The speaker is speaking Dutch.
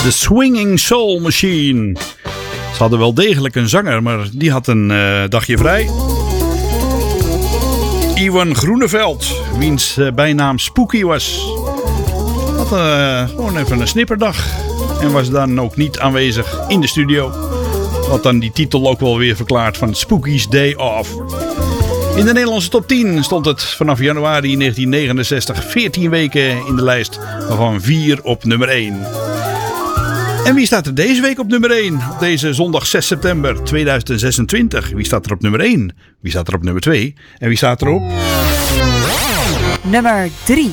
The Swinging Soul Machine. Ze hadden wel degelijk een zanger, maar die had een dagje vrij. Iwan Groeneveld, wiens bijnaam Spooky was, had gewoon even een snipperdag. En was dan ook niet aanwezig in de studio. Wat dan die titel ook wel weer verklaart van Spooky's Day Off. In de Nederlandse top 10 stond het vanaf januari 1969 14 weken in de lijst, waarvan 4 op nummer 1. En wie staat er deze week op nummer 1? Op deze zondag 6 september 2026. Wie staat er op nummer 1? Wie staat er op nummer 2? En wie staat er op? Nummer 3.